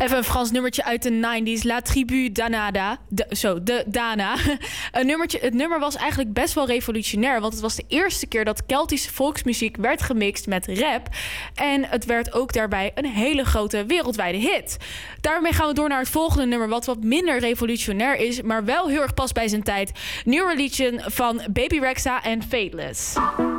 Even een Frans nummertje uit de 90s. La Tribu Danada. De Dana. Het nummer was eigenlijk best wel revolutionair. Want het was de eerste keer dat Keltische volksmuziek werd gemixt met rap. En het werd ook daarbij een hele grote wereldwijde hit. Daarmee gaan we door naar het volgende nummer. Wat minder revolutionair is. Maar wel heel erg past bij zijn tijd. New Religion van Baby Rexha en Fateless.